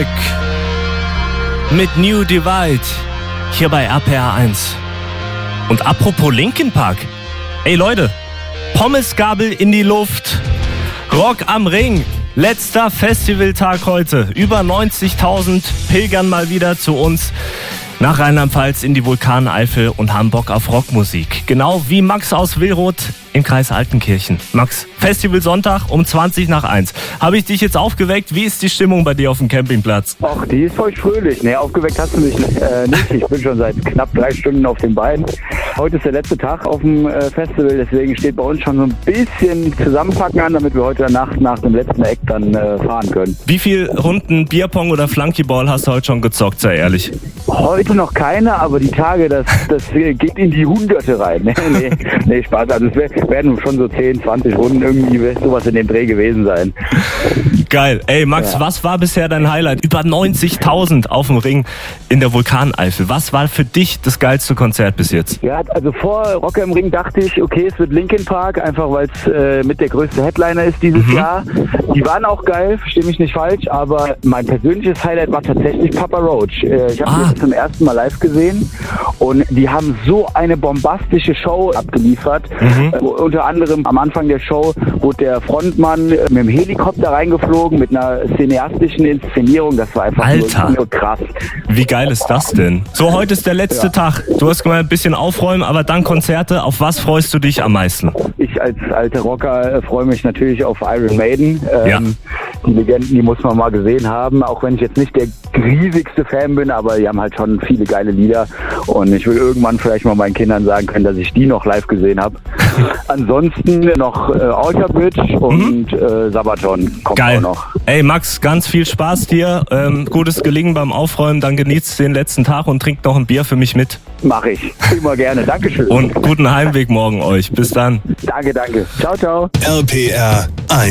zurück mit New Divide hier bei RPR 1. Und apropos Linkin Park. Ey Leute, Pommesgabel in die Luft, Rock am Ring, letzter Festivaltag heute. Über 90.000 pilgern mal wieder zu uns nach Rheinland-Pfalz in die Vulkaneifel und haben Bock auf Rockmusik. Genau wie Max aus Willroth im Kreis Altenkirchen. Max, Festival Sonntag um 1:20. Habe ich dich jetzt aufgeweckt? Wie ist die Stimmung bei dir auf dem Campingplatz? Ach, die ist voll fröhlich. Nee, aufgeweckt hast du mich nicht. Ich bin schon seit knapp 3 Stunden auf den Beinen. Heute ist der letzte Tag auf dem Festival, deswegen steht bei uns schon so ein bisschen Zusammenpacken an, damit wir heute Nacht nach dem letzten Eck dann fahren können. Wie viel Runden Bierpong oder Flunkyball hast du heute schon gezockt, sei ehrlich? Heute noch keine, aber die Tage, das geht in die Hunderte rein. Nee, Spaß. Also es werden schon so 10, 20 Runden irgendwie sowas in dem Dreh gewesen sein. Geil. Ey Max, Was war bisher dein Highlight? Über 90.000 auf dem Ring in der Vulkaneifel. Was war für dich das geilste Konzert bis jetzt? Ja, also vor Rock am Ring dachte ich, okay, es wird Linkin Park, einfach weil es mit der größte Headliner ist dieses Jahr. Die waren auch geil, verstehe mich nicht falsch, aber mein persönliches Highlight war tatsächlich Papa Roach. Ich habe die zum ersten Mal live gesehen und die haben so eine bombastische Show abgeliefert. Unter anderem am Anfang der Show wurde der Frontmann mit dem Helikopter reingeflogen, mit einer cineastischen Inszenierung. Das war einfach nur krass. Wie geil ist das denn? So, heute ist der letzte Tag. Du hast gemeint, ein bisschen aufräumen, aber dann Konzerte. Auf was freust du dich am meisten? Ich als alter Rocker freue mich natürlich auf Iron Maiden. Die Legenden, die muss man mal gesehen haben. Auch wenn ich jetzt nicht der riesigste Fan bin, aber die haben halt schon viele geile Lieder. Und ich will irgendwann vielleicht mal meinen Kindern sagen können, dass ich die noch live gesehen habe. Ansonsten noch Alter Bridge und Sabaton kommt geil. Auch noch. Ey Max, ganz viel Spaß dir. Gutes Gelingen beim Aufräumen. Dann genießt den letzten Tag und trinkt noch ein Bier für mich mit. Mach ich. Immer gerne. Dankeschön. Und guten Heimweg morgen euch. Bis dann. Danke. Ciao, ciao. RPR 1